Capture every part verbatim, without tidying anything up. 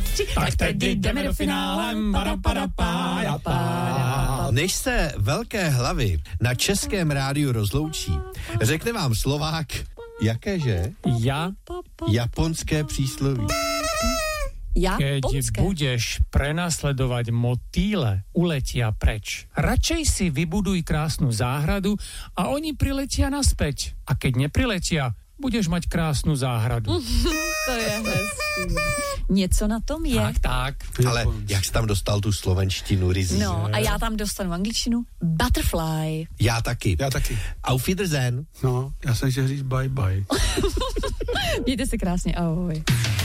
tři, tak tedy jdeme do finále. Než se velké hlavy na Českém rádiu rozloučí, řekne vám Slovák, jakéže? Ja? Japonské přísloví. Keď Japonské. Budeš prenasledovať motýle, uletia preč. Radšej si vybuduj krásnu záhradu a oni priletia naspäť. A keď nepriletia, budeš mať krásnu záhradu. To je hezký. Něco na tom je. Tak, tak. Ale jak jsi tam dostal tu slovenštinu rizí? No a já tam dostanu angličtinu butterfly. Já taky. Já taky. Auf Wiedersehen. No, já jsem chtěl říct bye bye. Mějte se krásně, ahoj.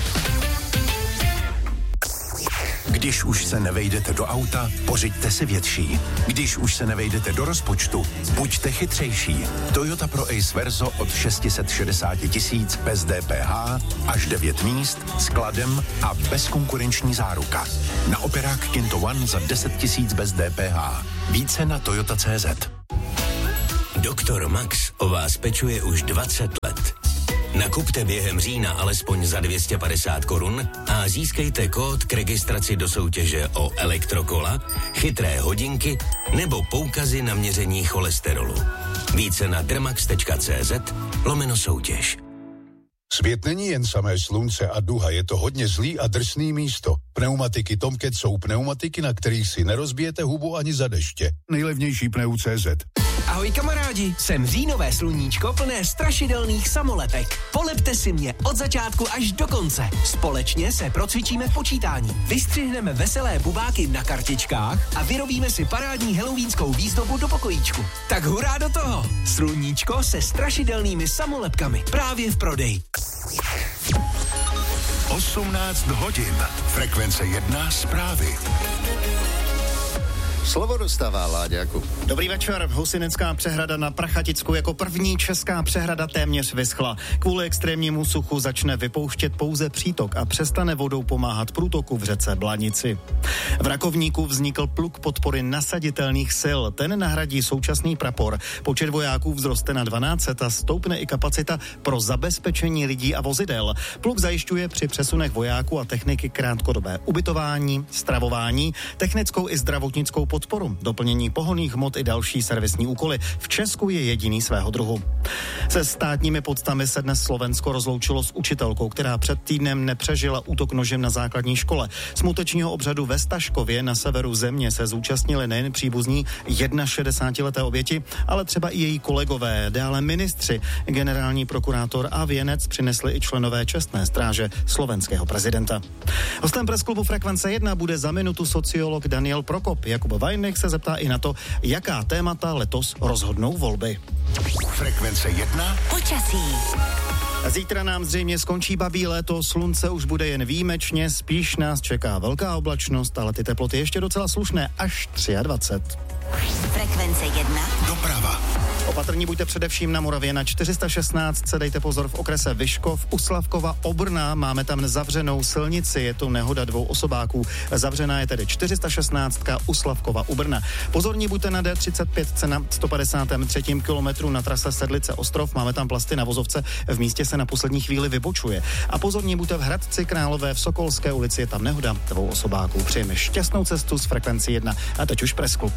Když už se nevejdete do auta, pořiďte si větší. Když už se nevejdete do rozpočtu, buďte chytřejší. Toyota Pro Ace Verso od šest set šedesát tisíc bez D P H, až devět míst, skladem a bezkonkurenční záruka. Na operák Kinto One za deset tisíc bez D P H. Více na Toyota tečka cé zet. Doktor Max o vás pečuje už dvacet let. Nakupte během října alespoň za dvě stě padesát korun a získejte kód k registraci do soutěže o elektrokola, chytré hodinky nebo poukazy na měření cholesterolu. Více na dermax tečka cé zet lomeno soutěž. Svět není jen samé slunce a duha, je to hodně zlý a drsný místo. Pneumatiky Tomcat jsou pneumatiky, na kterých si nerozbijete hubu ani za deště. Nejlevnější pneu tečka cé zet. Ahoj kamarádi, jsem říjnové sluníčko plné strašidelných samolepek. Polepte si mě od začátku až do konce. Společně se procvičíme v počítání. Vystřihneme veselé bubáky na kartičkách a vyrobíme si parádní halloweenskou výzdobu do pokojíčku. Tak hurá do toho! Sluníčko se strašidelnými samolepkami právě v prodeji. osmnáct hodin. Frekvence jedna zprávy. Slovo dostává Láďáku. Dobrý večer. Husinecká přehrada na Prachaticku jako první česká přehrada téměř vyschla. Kvůli extrémnímu suchu začne vypouštět pouze přítok a přestane vodou pomáhat průtoku v řece Blanici. V Rakovníku vznikl pluk podpory nasaditelných sil. Ten nahradí současný prapor. Počet vojáků vzroste na dvanáct set a stoupne i kapacita pro zabezpečení lidí a vozidel. Pluk zajišťuje při přesunech vojáků a techniky krátkodobé ubytování, stravování, technickou i zdravotnickou podporu, doplnění pohonných hmot i další servisní úkoly. V Česku je jediný svého druhu. Se státními poctami se dnes Slovensko rozloučilo s učitelkou, která před týdnem nepřežila útok nožem na základní škole. Smutečního obřadu ve Staškově na severu země se zúčastnili nejen příbuzní šedesátileté oběti, ale třeba i její kolegové, dále ministři, generální prokurátor a věnec přinesli i členové čestné stráže slovenského prezidenta. Hostem presklubu Frekvence jedna bude za minutu sociolog Daniel Prokop. Jakub Vajnek se zeptá i na to, jaká témata letos rozhodnou volby. Frekvence jedna. Počasí. Zítra nám zřejmě skončí babí léto, slunce už bude jen výjimečně, spíš nás čeká velká oblačnost, ale ty teploty ještě docela slušné, až dvacet tři. Frekvence jedna. Doprava. Opatrní buďte především na Moravě na čtyři sta šestnáct, dejte pozor v okrese Vyškov, u Slavkova Obrna, máme tam zavřenou silnici, je to nehoda dvou osobáků. Zavřená je tedy čtyři sta šestnáct u Slavkova u Brna. Pozorní buďte na D třicet pět na sto padesátém třetím kilometru na trase Sedlice Ostrov, máme tam plasty na vozovce, v místě se na poslední chvíli vybočuje. A pozorní buďte v Hradci Králové v Sokolské ulici, je tam nehoda dvou osobáků. Přejeme šťastnou cestu z Frekvenci jedna a teď už Pressklub.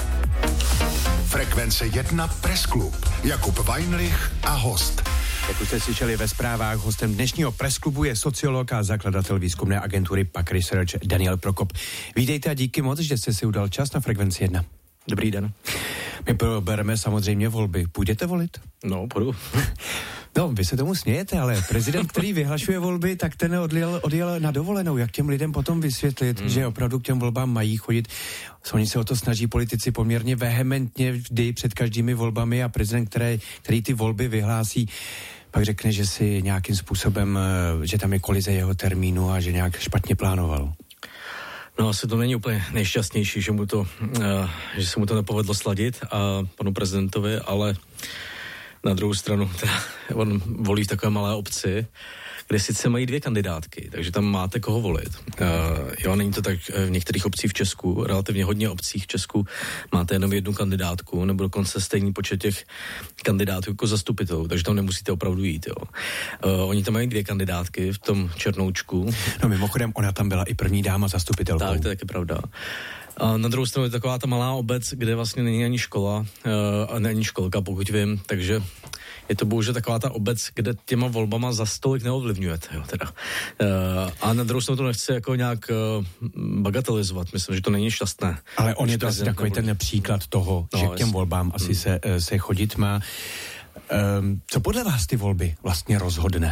Frekvence jedna Pressklub. Jakub Weinrich a host. Jak už jste slyšeli ve zprávách, hostem dnešního Pressklubu je sociolog a zakladatel výzkumné agentury P A C Research Daniel Prokop. Vítejte a díky moc, že jste si udal čas na Frekvenci jedna. Dobrý den. My probereme samozřejmě volby. Půjdete volit? No, půjdu. No, vy se tomu smějete, ale prezident, který vyhlašuje volby, tak ten odjel, odjel na dovolenou. Jak těm lidem potom vysvětlit, hmm. že opravdu k těm volbám mají chodit? Oni se o to snaží politici poměrně vehementně vždy před každými volbami a prezident, který, který ty volby vyhlásí, pak řekne, že si nějakým způsobem, že tam je kolize jeho termínu a že nějak špatně plánoval. No asi to není úplně nejšťastnější, že, mu to, uh, že se mu to nepovedlo sladit a panu prezidentovi, ale na druhou stranu teda, on volí v takové malé obci kde sice mají dvě kandidátky, takže tam máte koho volit. Uh, jo, není to tak v některých obcích v Česku, relativně hodně obcích v Česku máte jenom jednu kandidátku, nebo dokonce stejný počet těch kandidátů jako zastupitelů, takže tam nemusíte opravdu jít, jo. Uh, oni tam mají dvě kandidátky v tom Černoučku. No mimochodem, ona tam byla i první dáma zastupitelkou. Tak, to je taky pravda. A na druhou stranu je taková ta malá obec, kde vlastně není ani škola, uh, a není školka, pokud vím, takže je to bohužel taková ta obec, kde těma volbama za stolik neovlivňujete, jo, teda. Uh, a na druhou stranu to nechci jako nějak uh, bagatelizovat, myslím, že to není šťastné. Ale on je to asi takový ten příklad toho, no, že k těm jasný. volbám asi hmm. se, se chodit má. Um, co podle vás ty volby vlastně rozhodne?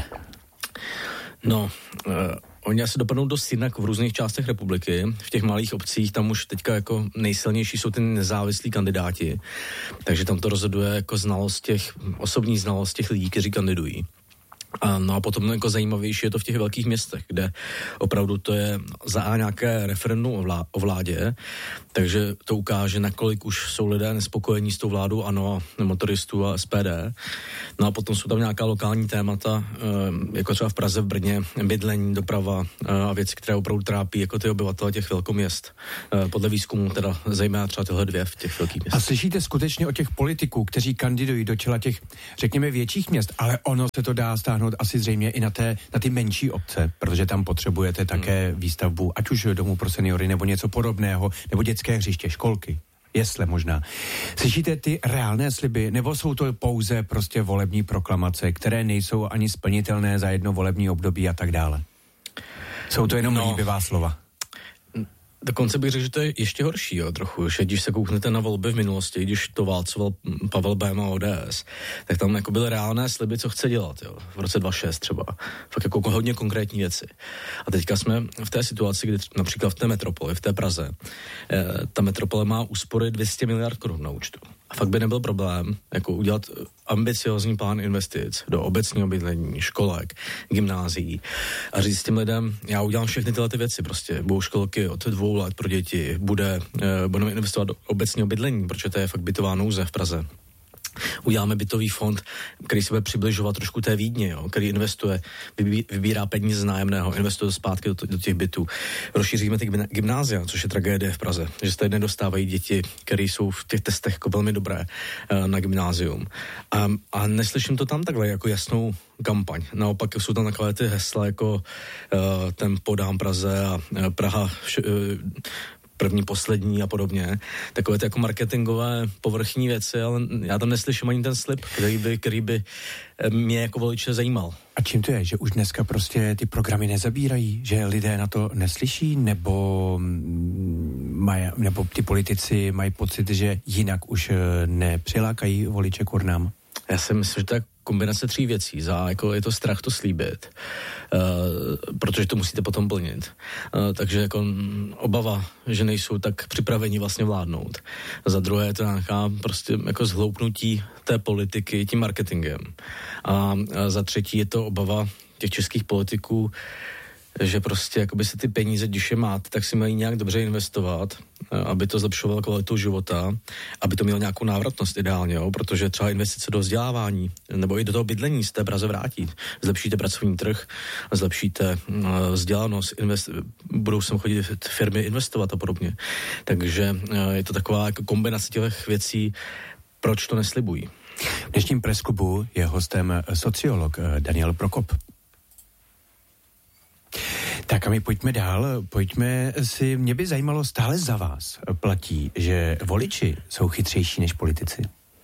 No, uh, oni asi dopadnou dost jinak v různých částech republiky. V těch malých obcích tam už teďka jako nejsilnější jsou ty nezávislí kandidáti. Takže tam to rozhoduje jako znalost těch, osobní znalost těch lidí, kteří kandidují. A, no a potom jako zajímavější je to v těch velkých městech, kde opravdu to je za A nějaké referendum o, vlá, o vládě, takže to ukáže, nakolik už jsou lidé nespokojení s tou vládou ANO a motoristů a S P D. No a potom jsou tam nějaká lokální témata, jako třeba v Praze, v Brně, bydlení, doprava a věci, které opravdu trápí jako ty obyvatele těch velkoměst. Podle výzkumu teda zejména třeba tyhle dvě v těch velkých městech. A slyšíte skutečně o těch politiků, kteří kandidují do čela těch, řekněme, větších měst, ale ono se to dá stáhnout asi zřejmě i na, té, na ty menší obce, protože tam potřebujete také hmm. výstavbu, ať už domů pro seniory, nebo něco podobného, nebo dětské hřiště, školky, jesle možná. Slyšíte ty reálné sliby, nebo jsou to pouze prostě volební proklamace, které nejsou ani splnitelné za jedno volební období a tak dále? Jsou to jenom no. líbivá slova? Dokonce bych řekl, že to je ještě horší, jo, trochu, že když se kouknete na volby v minulosti, když to válcoval Pavel Bém a O D S, tak tam jako byly reálné sliby, co chce dělat, jo, v roce dva tisíce šest třeba. Fakt jako hodně konkrétní věci. A teďka jsme v té situaci, kdy například v té metropoli, v té Praze, eh, ta metropole má úspory dvě stě miliard korun na účtu. A fakt by nebyl problém jako udělat ambiciozní plán investic do obecního bydlení, školek, gymnázií a říct těm lidem, já udělám všechny tyhle ty věci, prostě budou školky od dvou let pro děti, bude, eh, budeme investovat do obecního bydlení, protože to je fakt bytová nouze v Praze. Uděláme bytový fond, který se bude přibližovat trošku té Vídně, jo, který investuje, vybí, vybírá peníze z nájemného, investuje zpátky do, do těch bytů. Rozšíříme ty gymnázia, což je tragédie v Praze, že se tady nedostávají děti, které jsou v těch testech jako velmi dobré uh, na gymnázium. A, a neslyším to tam takhle jako jasnou kampaň. Naopak jsou tam takové ty hesla jako uh, Tempo dám Praze a uh, Praha vš- uh, první, poslední a podobně. Takové ty jako marketingové povrchní věci, ale já tam neslyším ani ten slib, který by, který by mě jako voliče zajímal. A čím to je, že už dneska prostě ty programy nezabírají, že lidé na to neslyší, nebo, maj, nebo ty politici mají pocit, že jinak už nepřilákají voliče k urnám? Já si myslím, že to je kombinace tří věcí. Za, jako je to strach to slíbit, uh, protože to musíte potom plnit. Uh, takže jako obava, že nejsou tak připraveni vlastně vládnout. Za druhé je to nějaká prostě jako zhloupnutí té politiky tím marketingem. A, a za třetí je to obava těch českých politiků, že prostě jakoby se ty peníze, když je máte, tak si mají nějak dobře investovat, aby to zlepšovalo kvalitu života, aby to mělo nějakou návratnost ideálně, jo? Protože třeba investice do vzdělávání nebo i do toho bydlení z té Praze vrátí. Zlepšíte pracovní trh, zlepšíte uh, vzdělanost, invest, budou sem chodit firmy investovat a podobně. Takže uh, je to taková jako kombinace těch věcí, proč to neslibují. V dnešním pressklubu je hostem sociolog Daniel Prokop. Tak a my pojďme dál, pojďme si, mě by zajímalo, stále za vás platí, že voliči jsou chytřejší než politici?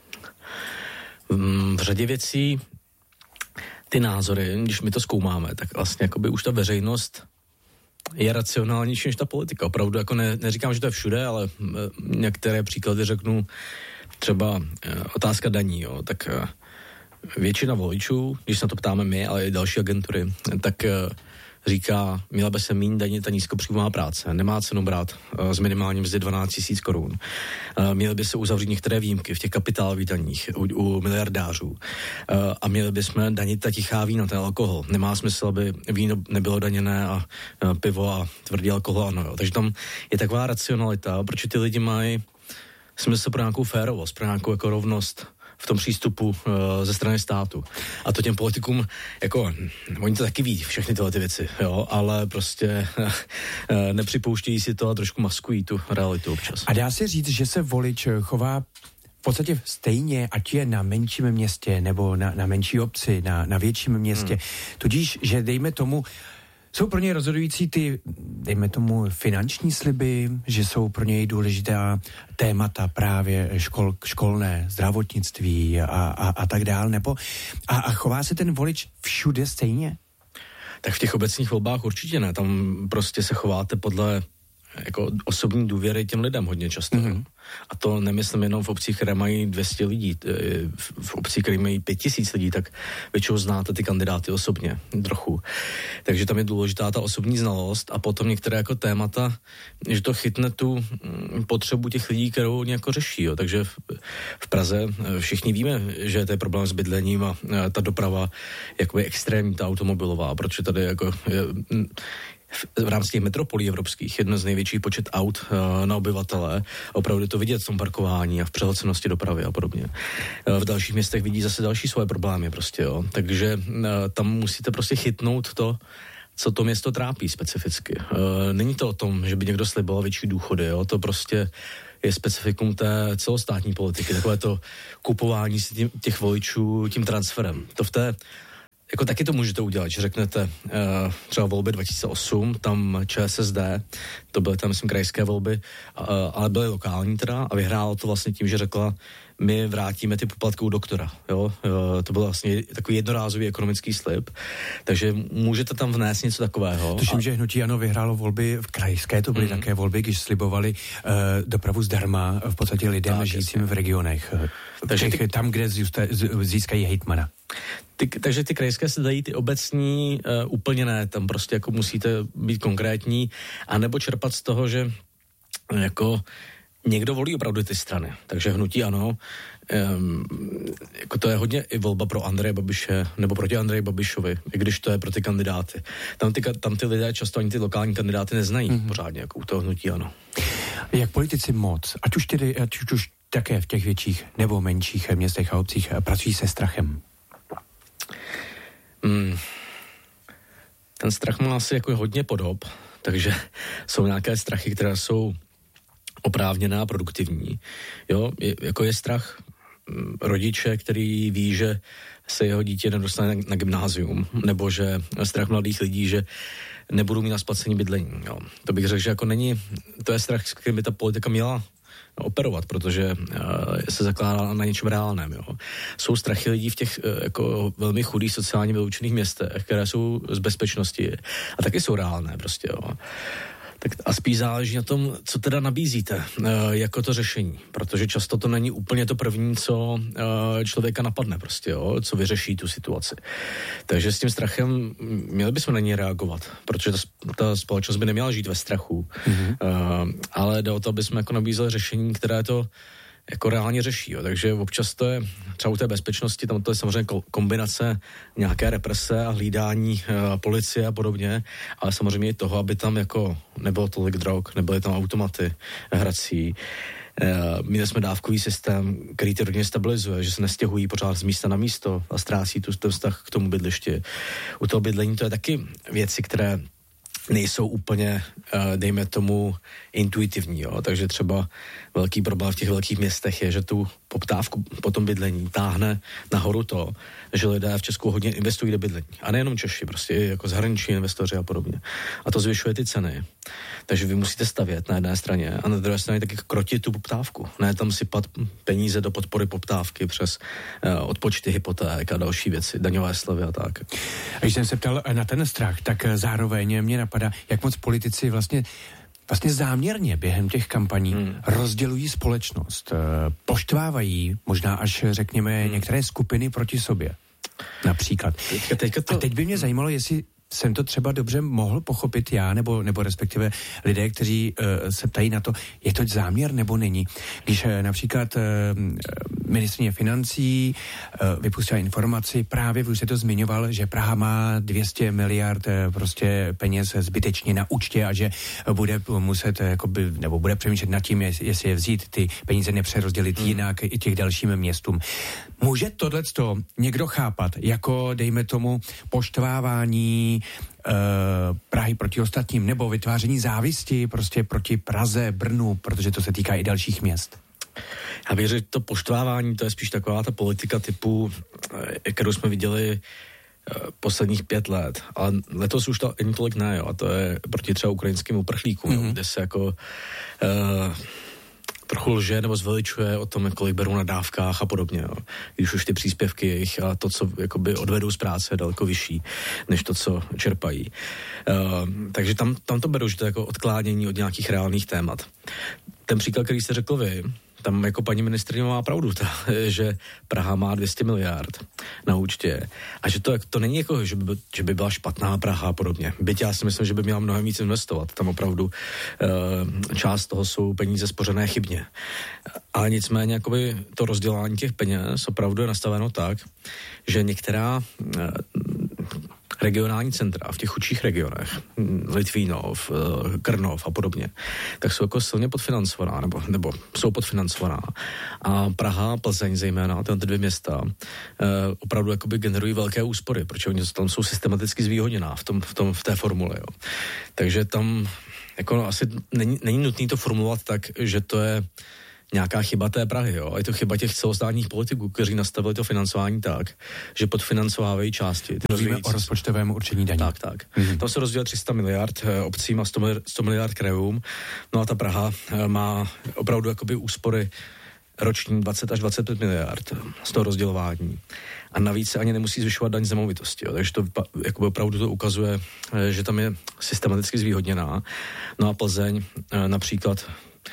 V řadě věcí ty názory, když my to zkoumáme, tak vlastně jakoby už ta veřejnost je racionálnější než ta politika. Opravdu jako ne, neříkám, že to je všude, ale některé příklady řeknu, třeba otázka daní, jo, tak většina voličů, když se na to ptáme my, ale i další agentury, tak říká, měla by se míň danit ta nízkopříjmová práce, nemá cenu brát uh, z minimální mzdy dvanáct tisíc korun. Uh, měly by se uzavřít některé výjimky v těch kapitálových daních u, u miliardářů. Uh, a měli bychom danit ta tichá vína, ten alkohol. Nemá smysl, aby víno nebylo daněné a uh, pivo a tvrdý alkohol, ano. Jo. Takže tam je taková racionalita, protože ty lidi mají smysl pro nějakou férovost, pro nějakou jako rovnost v tom přístupu uh, ze strany státu. A to těm politikům, jako, oni to taky ví, všechny tyhle ty věci, jo, ale prostě uh, nepřipouštějí si to a trošku maskují tu realitu občas. A dá se říct, že se volič chová v podstatě stejně, ať je na menším městě nebo na, na menší obci, na, na větším městě. Hmm. Tudíž, že dejme tomu, jsou pro něj rozhodující ty, dejme tomu, finanční sliby, že jsou pro něj důležitá témata právě škol, školné, zdravotnictví a, a, a tak dál, nebo a, a chová se ten volič všude stejně? Tak v těch obecních volbách určitě ne, tam prostě se chováte podle jako osobní důvěry těm lidem hodně často. Mm-hmm. A to nemyslím jenom v obcích, které mají dvě stě lidí. V obcích, které mají pět tisíc lidí, tak většinou znáte ty kandidáty osobně trochu. Takže tam je důležitá ta osobní znalost a potom některé jako témata, že to chytne tu potřebu těch lidí, kterou oni jako řeší. Jo. Takže v, v Praze všichni víme, že to je problém s bydlením a ta doprava jako je extrémní, ta automobilová, protože tady jako je, v rámci těch metropolí evropských jedno z největších počet aut uh, na obyvatele. Opravdu je to vidět v tom parkování a v přehlcenosti dopravy a podobně. Uh, v dalších městech vidí zase další svoje problémy prostě, jo. Takže uh, tam musíte prostě chytnout to, co to město trápí specificky. Uh, není to o tom, že by někdo sliboval větší důchody, jo. To prostě je specifikum té celostátní politiky. Takové to kupování si tím, těch voličů tím transferem. To v té Jako taky to můžete udělat, že řeknete uh, třeba volby dva tisíce osm, tam ČSSD, to byly tam, myslím, krajské volby, uh, ale byly lokální teda a vyhrálo to vlastně tím, že řekla, my vrátíme ty poplatky u doktora, jo, uh, to byl vlastně takový jednorázový ekonomický slib, takže můžete tam vnést něco takového. Tuším, a... že hnutí ANO vyhrálo volby v krajské, to byly mm. také volby, když slibovali uh, dopravu zdarma v podstatě lidem tak, žijícím jasně v regionech, takže těch, ty... tam, kde získají hejtmana. Ty, takže ty krajské se dají, ty obecní uh, úplně ne, tam prostě jako musíte být konkrétní, anebo čerpat z toho, že uh, jako někdo volí opravdu ty strany, takže hnutí ANO, um, jako to je hodně i volba pro Andreje Babiše, nebo proti Andreji Babišovi, i když to je pro ty kandidáty. Tam ty, tam ty lidé často ani ty lokální kandidáty neznají mm-hmm. pořádně, jako u toho hnutí ANO. Jak politici moc, ať už, tedy, ať už také v těch větších nebo menších městech a obcích, pracují se strachem? Hmm. Ten strach má asi jako hodně podob, takže jsou nějaké strachy, které jsou oprávněné a produktivní. Jo, je, jako je strach rodiče, který ví, že se jeho dítě nedostane na, na gymnázium, nebo že strach mladých lidí, že nebudou mít na splacení bydlení. Jo. To bych řekl, že jako není, to je strach, s kterým by ta politika měla operovat, protože uh, se zakládá na něčem reálném. Jo. Jsou strachy lidí v těch uh, jako velmi chudých sociálně vyloučených městech, které jsou z bezpečnosti a taky jsou reálné prostě. Jo. Tak a spíš záleží na tom, co teda nabízíte uh, jako to řešení, protože často to není úplně to první, co uh, člověka napadne prostě, jo, co vyřeší tu situaci. Takže s tím strachem měli bychom na něj reagovat, protože ta, ta společnost by neměla žít ve strachu, mm-hmm. uh, ale jde o to, aby jsme jako nabízeli řešení, které to jako reálně řeší, jo. Takže občas to je třeba u té bezpečnosti, tam to je samozřejmě kombinace nějaké represe a hlídání e, policie a podobně, ale samozřejmě i toho, aby tam jako nebylo tolik drog, nebyly tam automaty hrací. E, měli jsme dávkový systém, který ty rodiny stabilizuje, že se nestěhují pořád z místa na místo a ztrácí tu ten vztah k tomu bydlišti. U toho bydlení to je taky věci, které nejsou úplně, dejme tomu, intuitivní, jo? Takže třeba velký problém v těch velkých městech je, že tu poptávku po tom bydlení táhne nahoru to, že lidé v Česku hodně investují do bydlení. A nejenom Češi, prostě jako zahraniční investoři a podobně. A to zvyšuje ty ceny. Takže vy musíte stavět na jedné straně a na druhé straně taky krotit tu poptávku. Ne tam sypat peníze do podpory poptávky přes uh, odpočty hypoték a další věci, daňové slevy a tak. A když jsem se ptal na ten strach, tak zároveň mě napadá, jak moc politici vlastně vlastně záměrně během těch kampaní hmm. rozdělují společnost, poštvávají možná až řekněme hmm. některé skupiny proti sobě. Například. Teďka, teďka to... A teď by mě zajímalo, jestli jsem to třeba dobře mohl pochopit já, nebo, nebo respektive lidé, kteří uh, se ptají na to, je to záměr nebo není. Když uh, například uh, ministryně financí vypustila informaci, právě už se to zmiňoval, že Praha má dvě stě miliard prostě peněz zbytečně na účtě a že bude muset, jakoby, nebo bude přemýšlet nad tím, jestli je vzít ty peníze nepřerozdělit hmm. jinak i těch dalším městům. Může tohleto někdo chápat jako, dejme tomu, poštvávání uh, Prahy proti ostatním nebo vytváření závisti prostě proti Praze, Brnu, protože to se týká i dalších měst? Já bych řekl, to poštvávání, to je spíš taková ta politika typu, kterou jsme viděli posledních pět let, ale letos už to ani tolik ne, jo, a to je proti třeba ukrajinským uprchlíkům, mm-hmm. kde se jako uh, trochu lže nebo zveličuje o tom, kolik berou na dávkách a podobně, jo. Když už ty příspěvky jejich a to, co jakoby odvedou z práce, je daleko vyšší, než to, co čerpají. Uh, takže tam, tam to beru, že to je jako odklánění od nějakých reálných témat. Ten příklad, který jste řekl vy, tam jako paní ministryně má pravdu, ta, že Praha má dvě stě miliard na účtě a že to, to není jako, že by, že by byla špatná Praha a podobně. Byť já si myslím, že by měla mnohem víc investovat. Tam opravdu e, část toho jsou peníze spořené chybně. Ale nicméně jakoby to rozdělání těch peněz opravdu je nastaveno tak, že některá e, regionální centra v těch chudších regionech, Litvínov, Krnov a podobně, tak jsou jako silně podfinancovaná, nebo, nebo jsou podfinancovaná. A Praha, Plzeň zejména, tyhle dvě města, eh, opravdu jakoby generují velké úspory, protože oni tam jsou systematicky zvýhodněná v, tom, v, tom, v té formule. Jo. Takže tam jako no, asi není, není nutné to formulovat tak, že to je nějaká chyba té Prahy, jo. Je to chyba těch celostátních politiků, kteří nastavili to financování tak, že podfinancovávají části. Mluvíme o rozpočtovém určení daní. Tak, tak. Mm-hmm. Tam se rozdělilo tři sta miliard obcím a sto miliard krajům. No a ta Praha má opravdu jakoby úspory roční dvacet až dvacet pět miliard z toho rozdělování. A navíc se ani nemusí zvyšovat daň z nemovitosti. Jo. Takže to jakoby opravdu to ukazuje, že tam je systematicky zvýhodněná. No a Plzeň například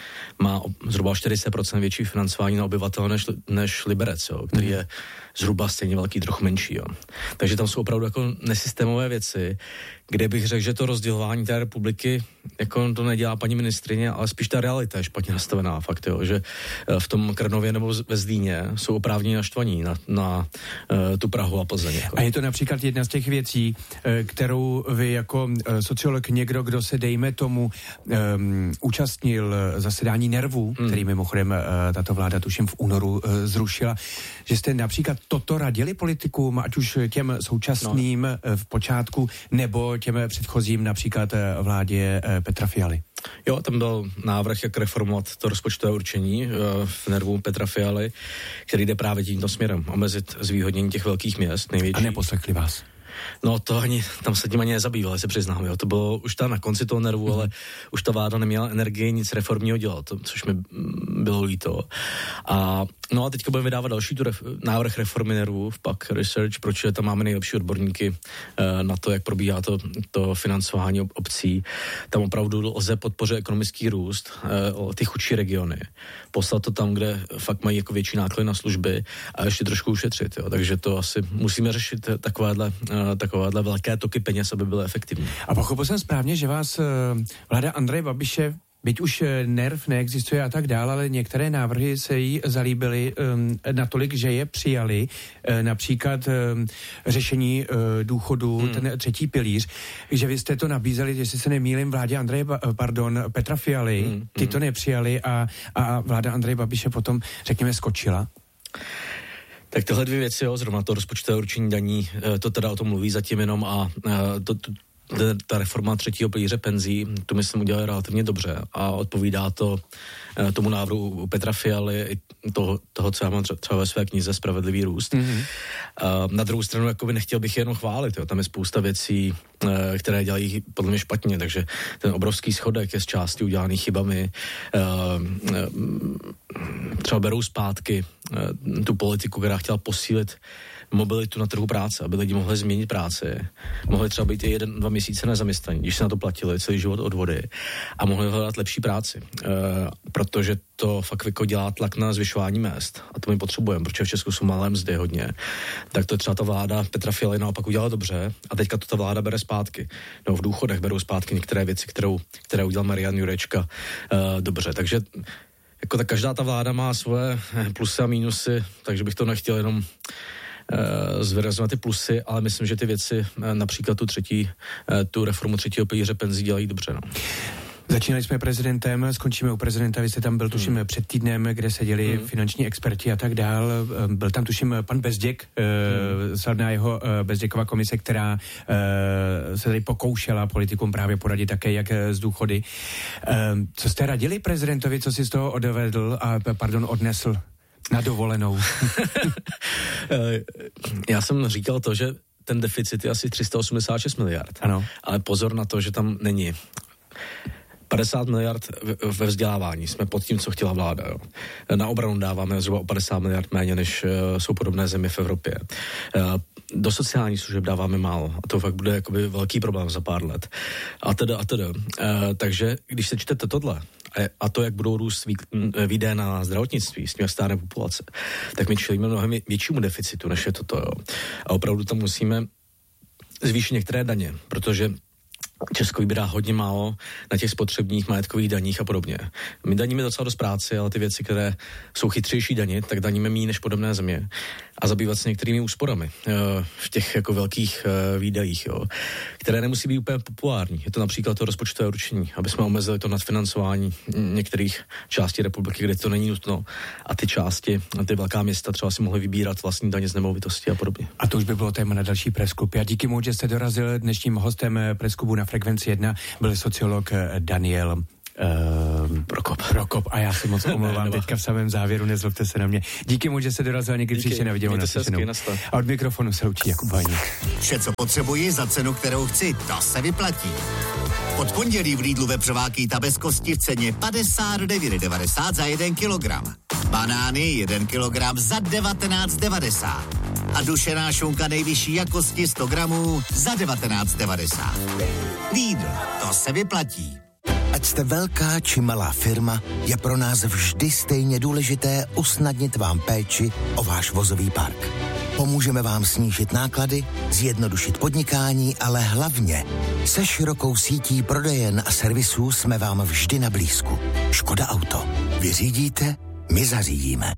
má zhruba čtyřicet procent větší financování na obyvatele než, než Liberec, jo, který je zhruba stejně velký, trochu menší. Jo. Takže tam jsou opravdu jako nesystémové věci, kde bych řekl, že to rozdělování té republiky jako to nedělá paní ministryně, ale spíš ta realita je špatně nastavená fakt, jo, že v tom Krnově nebo ve Zlíně jsou oprávnění naštvaní na, na uh, tu Prahu a Plzeň. Jako. A je to například jedna z těch věcí, kterou vy jako sociolog, někdo, kdo se dejme tomu um, účastnil zasedání Nervu, hmm. který mimochodem uh, tato vláda tuším v únoru uh, zrušila, že jste například toto radili politikům, ať už těm současným no. v počátku, nebo těm předchozím, například vládě Petra Fialy? Jo, tam byl návrh, jak reformovat to rozpočtové určení v Nervu Petra Fialy, který jde právě tímto směrem, omezit zvýhodnění těch velkých měst největší. A neposlechli vás? No to ani, tam se tím ani nezabývali, se přiznám, jo. To bylo už tam na konci toho Nervu, mm. ale už ta vláda neměla energii nic reformního dělat, což mi bylo líto. A no a teďka budeme vydávat další tu ref, návrh reformy Nervu v P A C Research, protože tam máme nejlepší odborníky eh, na to, jak probíhá to, to financování ob, obcí. Tam opravdu lze podpořit ekonomický růst, eh, ty chudší regiony. Poslat to tam, kde fakt mají jako větší náklady na služby a ještě trošku ušetřit, jo. Takže to asi musíme řešit takovéhle eh, takovéhle velké toky peněz, aby byly efektivní. A pochopil jsem správně, že vás vláda Andreje Babiše, byť už NERV neexistuje a tak dál, ale některé návrhy se jí zalíbily um, natolik, že je přijali, uh, například um, řešení uh, důchodu, hmm. ten třetí pilíř, že vy jste to nabízeli, jestli se nemýlím, vládě Andreje, pardon, Petra Fialy, hmm. ty to nepřijali a, a vláda Andreje Babiše potom, řekněme, skočila? Tak tyhle dvě věci, jo, zrovna to rozpočtové určení daní, to teda o tom mluví zatím jenom a to, to, ta reforma třetího pilíře penzí, to myslím udělali relativně dobře a odpovídá to tomu návrhu Petra Fialy, toho, toho co já mám třeba ve své knize Spravedlivý růst. Mm-hmm. Na druhou stranu jakoby nechtěl bych jenom chválit, jo. Tam je spousta věcí, které dělají podle mě špatně, takže ten obrovský schodek je z části udělaný chybami. Třeba berou zpátky tu politiku, která chtěla posílit mobilitu na trhu práce, aby lidi mohli změnit práci, mohli třeba být i jeden, dva měsíce nezaměstnaní, když se na to platili celý život odvody a mohli hledat lepší práci, e, protože to fakt jako dělá tlak na zvyšování mezd a to my potřebujeme, protože v Česku jsou malé mzdy hodně, tak to třeba ta vláda Petra Fialy naopak udělala dobře a teďka to ta vláda bere zpátky. No v důchodech berou zpátky některé věci, kterou, které udělal Marian Jurečka e, dobře, takže jako ta každá ta vláda má svoje plusy a mínusy, takže bych to nechtěl jenom zvyrazňovat ty plusy, ale myslím, že ty věci, například tu třetí, tu reformu třetího pilíře penzí dělají dobře. No. Začínali jsme prezidentem, skončíme u prezidenta, vy jste tam byl tuším hmm. před týdnem, kde seděli hmm. finanční experti a tak dál. Byl tam tuším pan Bezděk, hmm. slavná jeho Bezděkova komise, která se tady pokoušela politikům právě poradit také, jak z důchody. Co jste radili prezidentovi, co si z toho odvedl a pardon, odnesl na dovolenou? Já jsem říkal to, že ten deficit je asi tři sta osmdesát šest miliard. Ano. Ale pozor na to, že tam není padesát miliard ve vzdělávání. Jsme pod tím, co chtěla vláda. Jo. Na obranu dáváme zhruba o padesát miliard méně, než jsou podobné země v Evropě. Do sociálních služeb dáváme málo. A to fakt bude jakoby velký problém za pár let. A teda, a teda. Takže když se čtete tohle, a to, jak budou růst výdaje na zdravotnictví, s tím, jak stárne populace, tak my čelíme mnohem většímu deficitu, než je toto. Jo. A opravdu tam musíme zvýšit některé daně, protože Česko vybírá hodně málo na těch spotřebních majetkových daních a podobně. My daníme docela dost práci, ale ty věci, které jsou chytřejší danit, tak daníme méně než podobné země. A zabývat se některými úsporami v těch jako velkých výdajích, jo, které nemusí být úplně populární. Je to například to rozpočtové určení, aby jsme omezili to nadfinancování některých částí republiky, kde to není nutno. A ty části, ty velká města třeba si mohly vybírat vlastní daně z nemovitosti a podobně. A to už by bylo téma na další presklub. Já díky moc, že jste dorazil. Dnešním hostem presklubu na Frekvenci jedna byl sociolog Daniel Uh, Prokop. Prokop. A já se moc omlouvám teďka v samém závěru, nezlobte se na mě. Díky moc, že jste dorazil, někdy příště na viděnou naslyšenou. A od mikrofonu se loučí Jakub Váňa. Vše, co potřebuji za cenu, kterou chci, to se vyplatí. Od pondělí v Lidlu vepřová kýta bez kosti v ceně padesát devět devadesát za jeden kilogram. Banány jeden kilogram za devatenáct devadesát. A dušená šunka nejvyšší jakosti sto gramů za devatenáct devadesát. Lidl, to se vyplatí. Ať jste velká či malá firma, je pro nás vždy stejně důležité usnadnit vám péči o váš vozový park. Pomůžeme vám snížit náklady, zjednodušit podnikání, ale hlavně se širokou sítí prodejen a servisů jsme vám vždy na blízku. Škoda Auto. Vy řídíte, my zařídíme.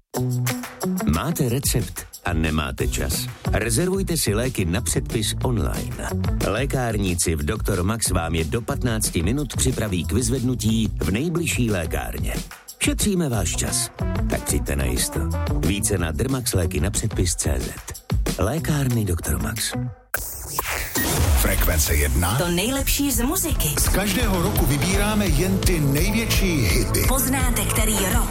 Máte recept a nemáte čas? Rezervujte si léky na předpis online. Lékárníci v doktor Max vám je do patnáct minut připraví k vyzvednutí v nejbližší lékárně. Šetříme váš čas. Tak přijďte na jisto. Více na dermaxléky na předpis tečka cé zet. Lékárny doktor Max. Frekvence jedna. To nejlepší z muziky. Z každého roku vybíráme jen ty největší hity. Poznáte, který rok